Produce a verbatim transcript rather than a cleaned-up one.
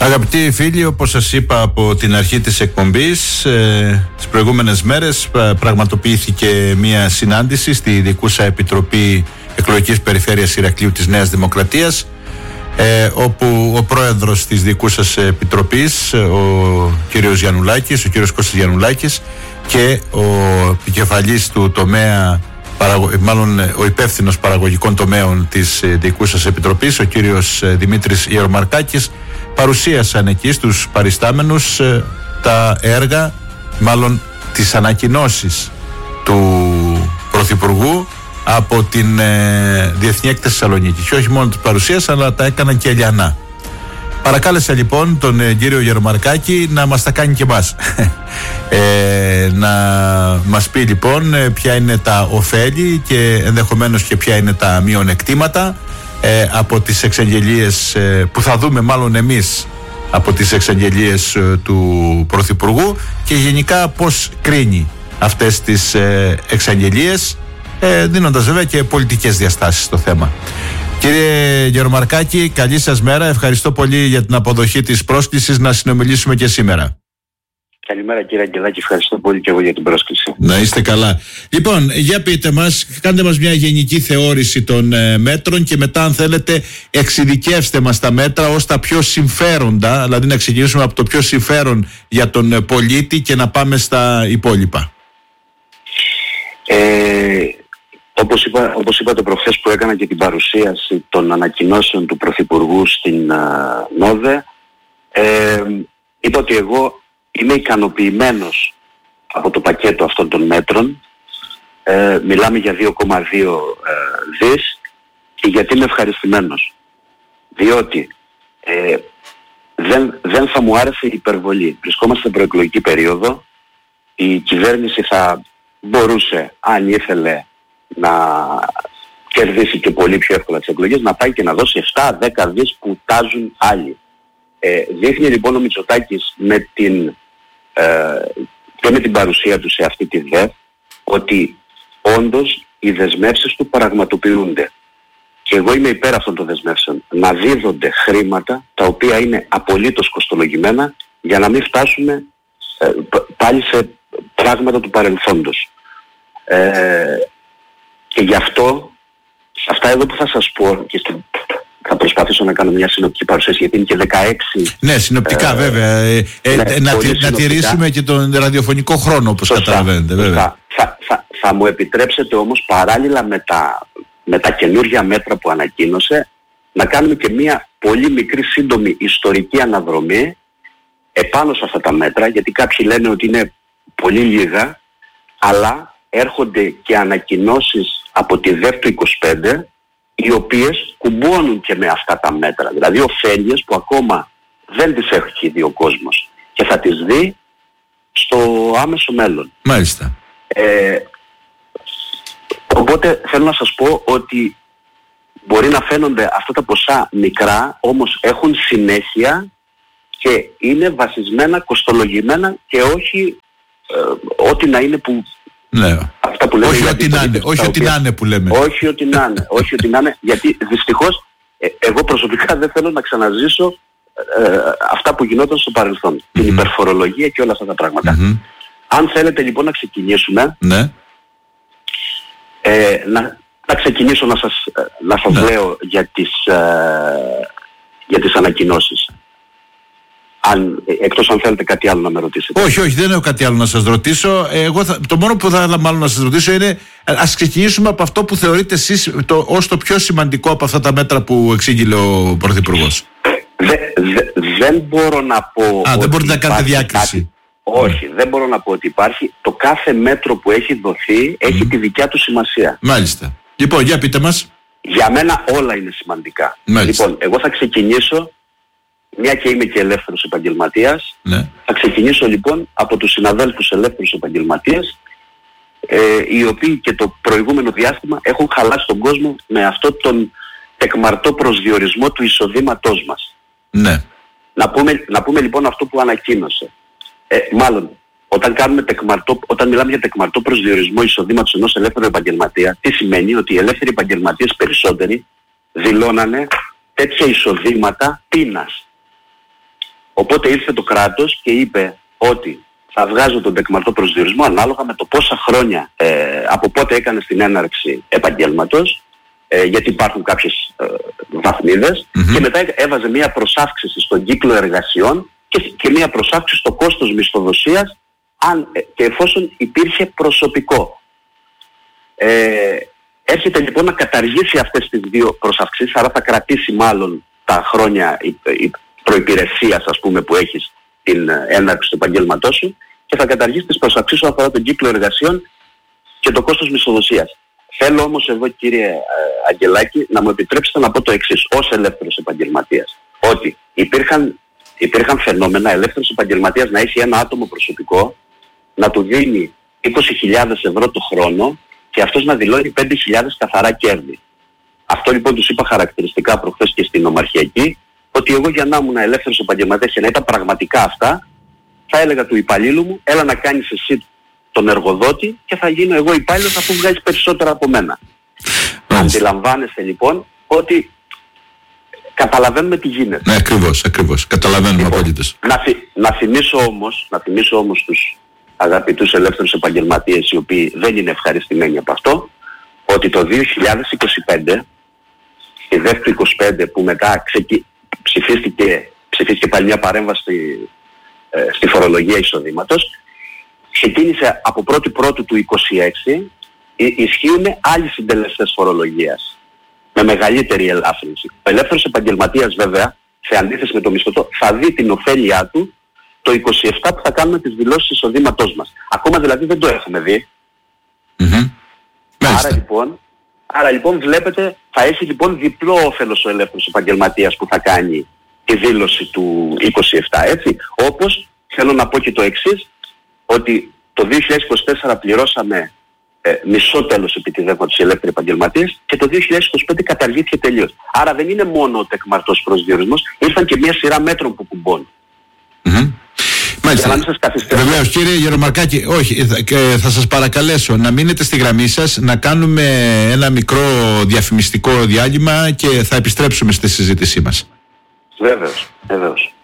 Αγαπητοί φίλοι, όπως σας είπα από την αρχή της εκπομπής, ε, τις προηγούμενες μέρες πραγματοποιήθηκε μια συνάντηση στη Δικούσα Επιτροπή Εκλογικής Περιφέρειας Ηρακλείου της Νέας Δημοκρατίας, ε, όπου ο πρόεδρος της Δικούσας Επιτροπής, ο κύριος Γιαννουλάκης, ο κύριος Κώστας Γιαννουλάκης, και ο επικεφαλής του τομέα, μάλλον ο υπεύθυνος παραγωγικών τομέων της Δικούσας Επιτροπής, ο κύριος Δημήτρης Ιερομαρκάκης, παρουσίασαν εκεί στους παριστάμενους ε, τα έργα, μάλλον τις ανακοινώσεις του Πρωθυπουργού από την ε, Διεθνή Έκθεση Θεσσαλονίκη. Και όχι μόνο τους παρουσίασαν, αλλά τα έκαναν και ελιανά. Παρακάλεσα λοιπόν τον ε, κύριο Ιερομαρκάκη να μας τα κάνει και εμάς. ε, να μας πει λοιπόν ε, ποια είναι τα ωφέλη και ενδεχομένως και ποια είναι τα μειονεκτήματα Ε, από τις εξαγγελίες ε, που θα δούμε μάλλον εμείς από τις εξαγγελίες ε, του Πρωθυπουργού, και γενικά πώς κρίνει αυτές τις ε, εξαγγελίες, ε, δίνοντας βέβαια και πολιτικές διαστάσεις στο θέμα. Κύριε Γερομαρκάκη, καλή σας μέρα. Ευχαριστώ πολύ για την αποδοχή της πρόσκλησης να συνομιλήσουμε και σήμερα. Καλημέρα κύριε Αγγελάκη, ευχαριστώ πολύ και εγώ για την πρόσκληση. Να είστε καλά. Λοιπόν, για πείτε μας, κάντε μας μια γενική θεώρηση των ε, μέτρων και μετά, αν θέλετε, εξειδικεύστε μας τα μέτρα ως τα πιο συμφέροντα, δηλαδή να ξεκινήσουμε από το πιο συμφέρον για τον ε, πολίτη και να πάμε στα υπόλοιπα. Ε, όπως, είπα, όπως είπατε προχθές που έκανα και την παρουσίαση των ανακοινώσεων του Πρωθυπουργού στην uh, ΝΟΔΕ, ε, είπα ότι εγώ είμαι ικανοποιημένος από το πακέτο αυτών των μέτρων. Ε, μιλάμε για δύο κόμμα δύο ε, δις, και γιατί είμαι ευχαριστημένος. Διότι ε, δεν, δεν θα μου άρεσε η υπερβολή. Βρισκόμαστε στην προεκλογική περίοδο. Η κυβέρνηση θα μπορούσε, αν ήθελε να κερδίσει και πολύ πιο εύκολα τις εκλογές, να πάει και να δώσει επτά δέκα δις που τάζουν άλλοι. Ε, δείχνει λοιπόν ο Μητσοτάκης με την Ε, και με την παρουσία του σε αυτή τη ΔΕΘ ότι όντως οι δεσμεύσεις του πραγματοποιούνται. Και εγώ είμαι υπέρ αυτών των δεσμεύσεων. Να δίδονται χρήματα τα οποία είναι απολύτως κοστολογημένα, για να μην φτάσουμε ε, πάλι σε πράγματα του παρελθόντος. Ε, και γι' αυτό, σε αυτά εδώ που θα σας πω, και στην θα προσπαθήσω να κάνω μια συνοπτική παρουσίαση, γιατί είναι και δεκαέξι. Ναι, συνοπτικά ε, βέβαια. Ε, ε, ναι, να, να, να τηρήσουμε και τον ραδιοφωνικό χρόνο, όπως καταλαβαίνετε. Βέβαια. Θα, θα, θα μου επιτρέψετε όμως, παράλληλα με τα, με τα καινούργια μέτρα που ανακοίνωσε, να κάνουμε και μια πολύ μικρή σύντομη ιστορική αναδρομή επάνω σε αυτά τα μέτρα, γιατί κάποιοι λένε ότι είναι πολύ λίγα, αλλά έρχονται και ανακοινώσεις από τη ΔΕΦ του είκοσι πέντε, οι οποίες κουμπώνουν και με αυτά τα μέτρα. Δηλαδή ωφέλειες που ακόμα δεν τις έχει δει ο κόσμος και θα τις δει στο άμεσο μέλλον. Μάλιστα. Ε, οπότε θέλω να σας πω ότι μπορεί να φαίνονται αυτά τα ποσά μικρά, όμως έχουν συνέχεια και είναι βασισμένα, κοστολογημένα, και όχι ε, ό,τι να είναι που... Ναι. Αυτά που λέμε, όχι ότι να είναι, όχι ότι να είναι που λέμε. Όχι ότι να είναι, όχι ότι να είναι, γιατί δυστυχώς ε, εγώ προσωπικά δεν θέλω να ξαναζήσω ε, αυτά που γινόταν στο παρελθόν. Mm-hmm. Την υπερφορολογία και όλα αυτά τα πράγματα. Mm-hmm. Αν θέλετε λοιπόν να ξεκινήσουμε, ναι. ε, να, να ξεκινήσω να σας, να σας ναι. λέω για τις, ε, για τις ανακοινώσεις. Αν, εκτός αν θέλετε κάτι άλλο να με ρωτήσετε. Όχι, όχι, δεν έχω κάτι άλλο να σας ρωτήσω. Εγώ θα, το μόνο που θα ήθελα μάλλον να σας ρωτήσω είναι, ας ξεκινήσουμε από αυτό που θεωρείτε εσείς το, ως το πιο σημαντικό από αυτά τα μέτρα που εξήγηλε ο Πρωθυπουργός. Δε, δε, δεν μπορώ να πω... Α, δεν μπορείτε να κάνετε διάκριση. Κάτι, όχι, mm. δεν μπορώ να πω ότι υπάρχει. Το κάθε μέτρο που έχει δοθεί έχει mm. τη δικιά του σημασία. Μάλιστα. Λοιπόν, για πείτε μας. Για μένα όλα είναι σημαντικά. Μάλιστα. Λοιπόν, εγώ θα ξεκινήσω... Μια και είμαι και ελεύθερος επαγγελματίας, ναι. θα ξεκινήσω λοιπόν από τους συναδέλφους ελεύθερους επαγγελματίες, ε, οι οποίοι και το προηγούμενο διάστημα έχουν χαλάσει τον κόσμο με αυτό τον τεκμαρτό προσδιορισμό του εισοδήματός μας. Ναι. Να πούμε, να πούμε λοιπόν αυτό που ανακοίνωσε. Ε, μάλλον, όταν, κάνουμε τεκμαρτό, όταν μιλάμε για τεκμαρτό προσδιορισμό εισοδήματος ενός ελεύθερου επαγγελματία, τι σημαίνει? Ότι οι ελεύθεροι επαγγελματίες περισσότεροι δηλώνανε τέτοια εισοδήματα πείνας. Οπότε ήρθε το κράτος και είπε ότι θα βγάζω τον τεκμαρτό προσδιορισμό ανάλογα με το πόσα χρόνια ε, από πότε έκανες την έναρξη επαγγέλματος, ε, γιατί υπάρχουν κάποιες ε, βαθμίδες, mm-hmm. και μετά έβαζε μια προσάυξηση στον κύκλο εργασιών και, και μια προσάυξηση στο κόστος μισθοδοσίας αν ε, και εφόσον υπήρχε προσωπικό. Ε, έρχεται λοιπόν να καταργήσει αυτές τις δύο προσαυξήσεις, άρα θα κρατήσει μάλλον τα χρόνια η, η προϋπηρεσίας, ας πούμε, που έχεις την έναρξη του επαγγέλματός σου, και θα καταργήσει τις προσαυξήσεις όσον αφορά τον κύκλο εργασιών και το κόστος μισθοδοσίας. Θέλω όμως εδώ, κύριε ε, Αγγελάκη, να μου επιτρέψετε να πω το εξής, ως ελεύθερος επαγγελματίας, ότι υπήρχαν, υπήρχαν φαινόμενα ελεύθερος επαγγελματίας να έχει ένα άτομο προσωπικό, να του δίνει είκοσι χιλιάδες ευρώ το χρόνο και αυτός να δηλώνει πέντε χιλιάδες καθαρά κέρδη. Αυτό λοιπόν τους είπα χαρακτηριστικά προχθές και στην Ομαρχιακή, ότι εγώ για να ήμουν ελεύθερος επαγγελματίας και να ήταν πραγματικά αυτά, θα έλεγα του υπαλλήλου μου, έλα να κάνεις εσύ τον εργοδότη και θα γίνω εγώ υπάλληλος αφού βγάζεις περισσότερα από μένα. Αντιλαμβάνεστε λοιπόν ότι καταλαβαίνουμε τι γίνεται. Ναι, ακριβώς, ακριβώς. Καταλαβαίνουμε λοιπόν, απολύτως. Να, θυ, να, θυμίσω όμως, να θυμίσω όμως τους αγαπητούς ελεύθερους επαγγελματίες, οι οποίοι δεν είναι ευχαριστημένοι από αυτό, ότι το δύο χιλιάδες είκοσι πέντε, η ΔΕΦ του είκοσι πέντε, που μετά ξεκι... ψηφίστηκε, ψηφίστηκε πάλι μια παρέμβαση ε, στη φορολογία εισοδήματος, ξεκίνησε από πρώτη πρώτου του είκοσι έξι, ε, ισχύουν άλλοι συντελεστές φορολογίας με μεγαλύτερη ελάφρυνση. Ο ελεύθερος επαγγελματίας βέβαια, σε αντίθεση με το μισθωτό, θα δει την ωφέλειά του το είκοσι επτά που θα κάνουμε τις δηλώσεις εισοδήματός μας. Ακόμα δηλαδή δεν το έχουμε δει. Mm-hmm. Άρα λοιπόν, άρα λοιπόν βλέπετε, θα έχει λοιπόν διπλό όφελος ο ελεύθερος επαγγελματίας που θα κάνει τη δήλωση του είκοσι επτά, έτσι. Όπως θέλω να πω και το εξής, ότι το δύο χιλιάδες είκοσι τέσσερα πληρώσαμε ε, μισό τέλος επιτιδεύματος οι ελεύθεροι επαγγελματίες και το δύο χιλιάδες είκοσι πέντε καταργήθηκε τελείως. Άρα δεν είναι μόνο ο τεκμαρτός προσδιορισμός, ήρθαν και μια σειρά μέτρων που κουμπώνουν. Mm-hmm. Μάλιστα. Βεβαίως, κύριε Γερομαρκάκη, όχι, θα, θα σας παρακαλέσω να μείνετε στη γραμμή σας, να κάνουμε ένα μικρό διαφημιστικό διάλειμμα και θα επιστρέψουμε στη συζήτησή μας. Βέβαιως, βέβαιως.